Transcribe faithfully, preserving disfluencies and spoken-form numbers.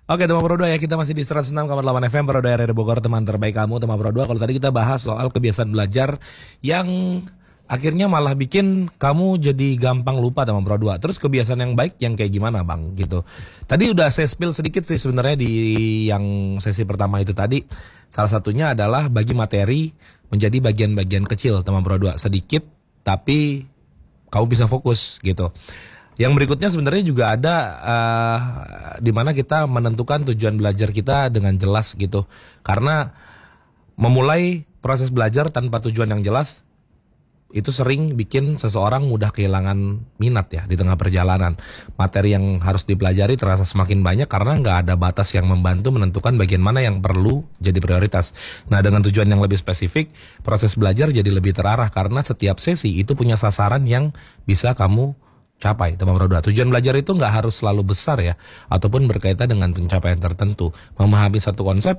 Oke teman Pro dua ya, kita masih di seratus enam koma delapan F M Pro dua R R Bogor, teman terbaik kamu teman Pro dua. Kalau tadi kita bahas soal kebiasaan belajar yang akhirnya malah bikin kamu jadi gampang lupa teman Pro dua. Terus kebiasaan yang baik yang kayak gimana bang gitu. Tadi udah saya spill sedikit sih sebenarnya di yang sesi pertama itu tadi. Salah satunya adalah bagi materi menjadi bagian-bagian kecil teman Pro dua. Sedikit tapi kamu bisa fokus gitu. Yang berikutnya sebenarnya juga ada uh, di mana kita menentukan tujuan belajar kita dengan jelas gitu. Karena memulai proses belajar tanpa tujuan yang jelas itu sering bikin seseorang mudah kehilangan minat ya di tengah perjalanan. Materi yang harus dipelajari terasa semakin banyak karena nggak ada batas yang membantu menentukan bagian mana yang perlu jadi prioritas. Nah dengan tujuan yang lebih spesifik, proses belajar jadi lebih terarah karena setiap sesi itu punya sasaran yang bisa kamu capai teman Pro dua. Tujuan belajar itu nggak harus selalu besar ya, ataupun berkaitan dengan pencapaian tertentu. Memahami satu konsep